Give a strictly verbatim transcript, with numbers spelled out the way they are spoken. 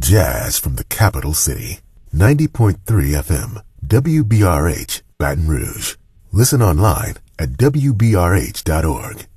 jazz from the capital city. ninety point three F M, W B R H, Baton Rouge. Listen online at W B R H dot org.